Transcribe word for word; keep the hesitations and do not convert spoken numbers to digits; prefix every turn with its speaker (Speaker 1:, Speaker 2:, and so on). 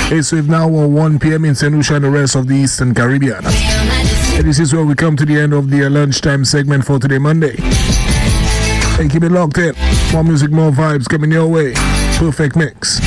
Speaker 1: It's with now on one p.m. in Saint Lucia and the rest of the Eastern Caribbean. And this is where we come to the end of the lunchtime segment for today, Monday. Hey, keep it locked in. More music, more vibes coming your way. Perfect mix.